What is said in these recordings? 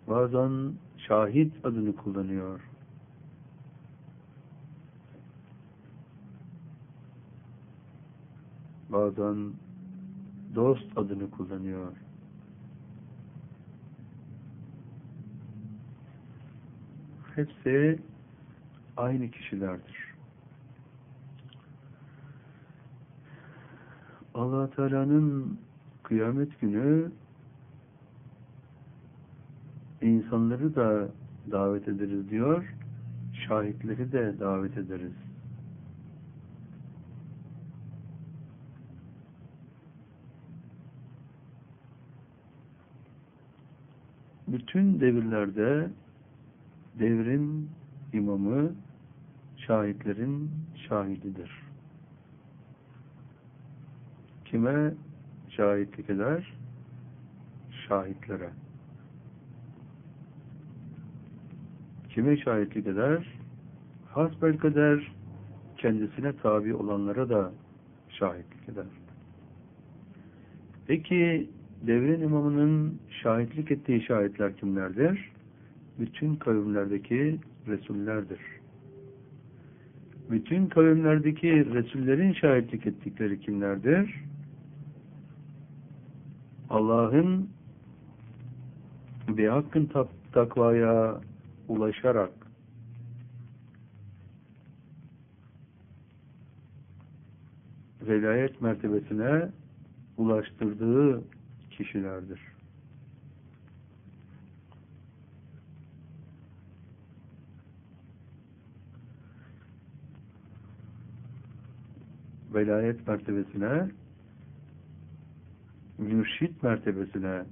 Bazen şahit adını kullanıyor. Bazen dost adını kullanıyor. Hepsi aynı kişilerdir. Allah Teala'nın kıyamet günü insanları da davet ederiz diyor, şahitleri de davet ederiz. Bütün devirlerde devrin imamı şahitlerin şahididir. Kime şahitlik eder? Şahitlere. Kime şahitlik eder? Hasbelkader kendisine tabi olanlara da şahitlik eder. Peki devrin imamının şahitlik ettiği şahitler kimlerdir? Bütün kavimlerdeki Resullerdir. Bütün kavimlerdeki Resullerin şahitlik ettikleri kimlerdir? Allah'ın bir hakkın takvaya ulaşarak velayet mertebesine ulaştırdığı kişilerdir. Velayet mertebesine, mürşit mertebesine,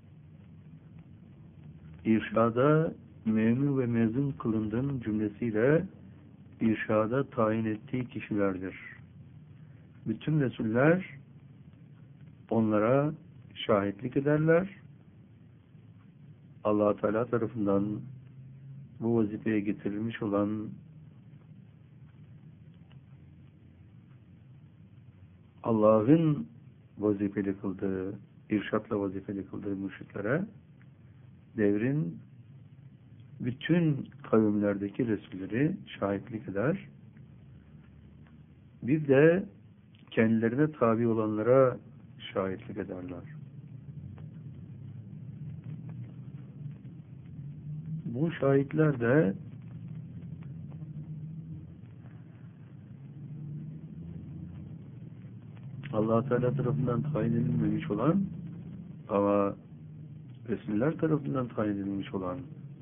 irşada memnun ve mezun kılındığın cümlesiyle irşada tayin ettiği kişilerdir. Bütün Resuller onlara şahitlik ederler. Allah Teala tarafından bu vazifeye getirilmiş olan Allah'ın vazifeli kıldığı, irşatla vazifeli kıldığı mürşitlere devrin bütün kavimlerdeki Resulleri şahitlik eder. Bir de kendilerine tabi olanlara şahitlik ederler. Bu şahitler de Allah Teala tarafından tayin edilmemiş olan ama Resuller tarafından tayin edilmiş olan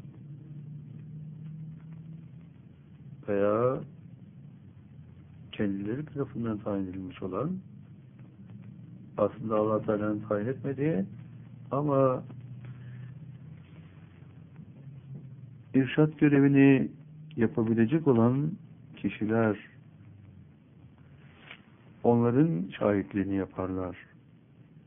veya kendileri tarafından tayin edilmiş olan, aslında Allah Teala'nın tayin etmediği ama irşat görevini yapabilecek olan kişiler onların şahitliğini yaparlar.